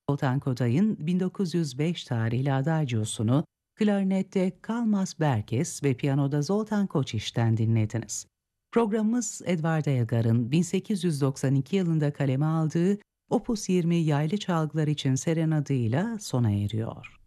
Zoltan Koday'ın 1905 tarihli Adagios'unu klarnette Kalmas Berkes ve piyanoda Zoltan Koçiş'ten dinlediniz. Programımız Edvard Elgar'ın 1892 yılında kaleme aldığı Opus 20 yaylı çalgılar için serenadıyla sona eriyor.